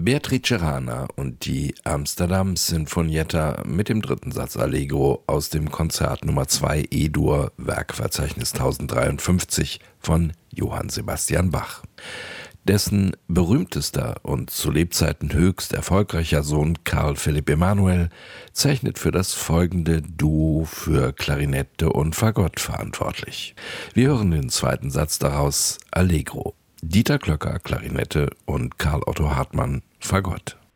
Beatrice Rana und die Amsterdam Sinfonietta mit dem dritten Satz Allegro aus dem Konzert Nummer 2 E-Dur, Werkverzeichnis 1053 von Johann Sebastian Bach. Dessen berühmtester und zu Lebzeiten höchst erfolgreicher Sohn Carl Philipp Emanuel zeichnet für das folgende Duo für Klarinette und Fagott verantwortlich. Wir hören den zweiten Satz daraus, Allegro. Dieter Klöcker, Klarinette und Karl Otto Hartmann, Fagott.